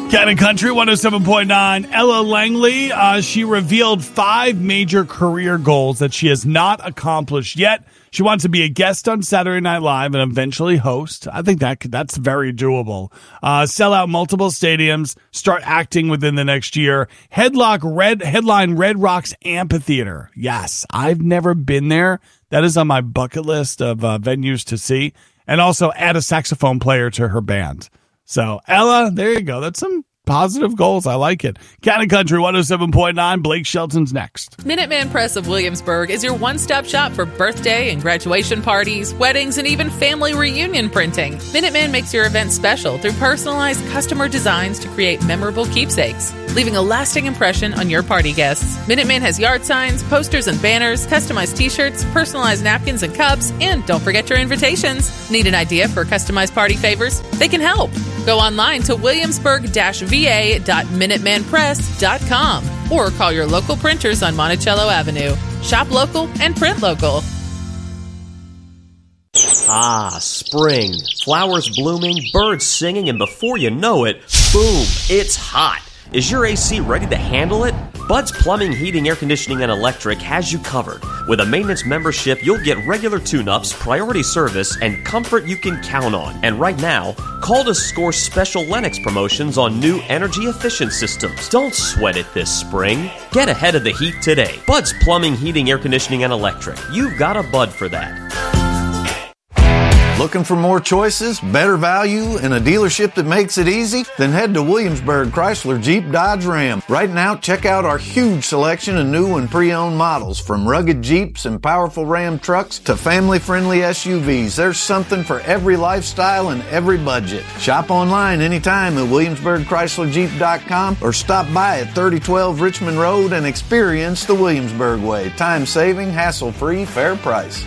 Cat and Country 107.9. Ella Langley, she revealed 5 major career goals that she has not accomplished yet. She wants to be a guest on Saturday Night Live and eventually host. I think that's very doable. Sell out multiple stadiums, start acting within the next year. Headline Red Rocks Amphitheater. Yes, I've never been there. That is on my bucket list of venues to see. And also add a saxophone player to her band. So, Ella, there you go. That's some positive goals. I like it. Cat and Country 107.9. Blake Shelton's next. Minuteman Press of Williamsburg is your one-stop shop for birthday and graduation parties, weddings, and even family reunion printing. Minuteman makes your event special through personalized customer designs to create memorable keepsakes, leaving a lasting impression on your party guests. Minuteman has yard signs, posters and banners, customized t-shirts, personalized napkins and cups, and don't forget your invitations. Need an idea for customized party favors? They can help. Go online to williamsburg-va.minutemanpress.com or call your local printers on Monticello Avenue. Shop local and print local. Ah, spring. Flowers blooming, birds singing, and before you know it, boom, it's hot. Is your AC ready to handle it? Bud's Plumbing, Heating, Air Conditioning, and Electric has you covered. With a maintenance membership, you'll get regular tune-ups, priority service, and comfort you can count on. And right now, call to score special Lennox promotions on new energy-efficient systems. Don't sweat it this spring. Get ahead of the heat today. Bud's Plumbing, Heating, Air Conditioning, and Electric. You've got a Bud for that. Looking for more choices, better value, and a dealership that makes it easy? Then head to Williamsburg Chrysler Jeep Dodge Ram. Right now, check out our huge selection of new and pre-owned models, from rugged Jeeps and powerful Ram trucks to family-friendly SUVs. There's something for every lifestyle and every budget. Shop online anytime at WilliamsburgChryslerJeep.com or stop by at 3012 Richmond Road and experience the Williamsburg way. Time-saving, hassle-free, fair price.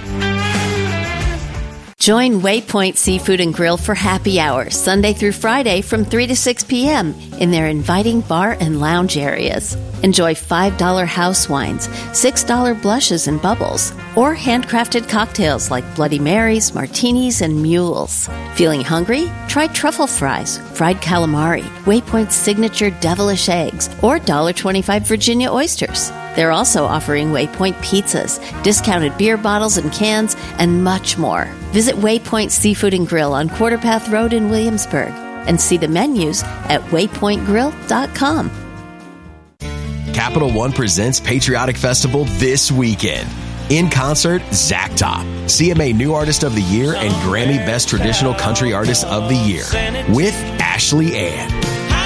Join Waypoint Seafood and Grill for happy hours, Sunday through Friday from 3 to 6 p.m. in their inviting bar and lounge areas. Enjoy $5 house wines, $6 blushes and bubbles, or handcrafted cocktails like Bloody Marys, martinis, and mules. Feeling hungry? Try truffle fries, fried calamari, Waypoint's signature devilish eggs, or $1.25 Virginia oysters. They're also offering Waypoint pizzas, discounted beer bottles and cans, and much more. Visit Waypoint Seafood and Grill on Quarter Path Road in Williamsburg and see the menus at waypointgrill.com. Capital One presents Patriotic Festival this weekend. In concert, Zach Top, CMA New Artist of the Year and Grammy Best Traditional Country Artist of the Year, with Ashley Ann.